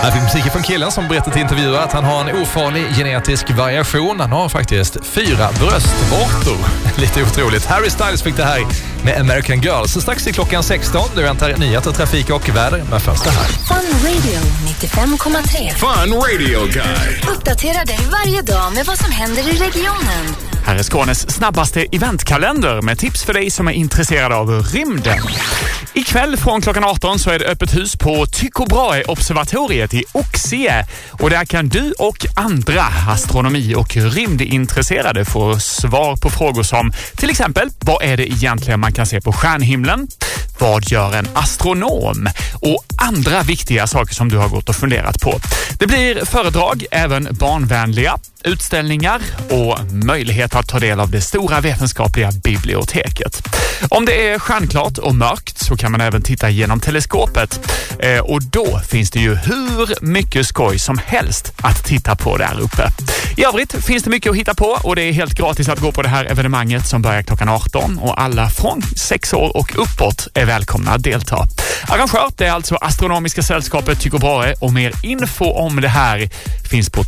Här finns musik från killen som berättat i intervjuer att han har en ofarlig genetisk variation. Han har faktiskt 4 bröstvårtor. Lite otroligt. Harry Styles fick det här med American Girl. Så strax i klockan 16. Du väntar nyheter, trafik och väder. Men först det här. Fun Radio 95,3. Fun Radio Guide. Uppdatera dig varje dag med vad som händer i regionen. Här är Skånes snabbaste eventkalender med tips för dig som är intresserad av rymden. Ikväll från klockan 18 så är det öppet hus på Tycho Brahe-observatoriet i Oxie. Och där kan du och andra astronomi- och rymdintresserade få svar på frågor som till exempel, vad är det egentligen man kan se på stjärnhimlen? Vad gör en astronom? Och andra viktiga saker som du har gått och funderat på. Det blir föredrag, även barnvänliga, utställningar och möjlighet att ta del av det stora vetenskapliga biblioteket. Om det är stjärnklart och mörkt så kan man även titta genom teleskopet. Och då finns det ju hur mycket skoj som helst att titta på där uppe. I övrigt finns det mycket att hitta på och det är helt gratis att gå på det här evenemanget som börjar klockan 18 och alla från 6 år och uppåt är välkomna att delta. Arrangör det är alltså Astronomiska sällskapet Tycho Brahe och mer info om det här finns på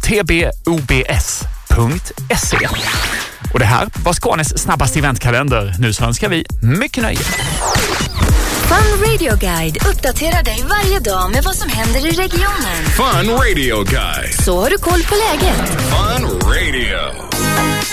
tbobs.se. Och det här var Skånes snabbaste eventkalender. Nu så önskar vi mycket nöje. Fun Radio Guide uppdaterar dig varje dag med vad som händer i regionen. Fun Radio Guide. Så har du koll på läget. Fun Radio.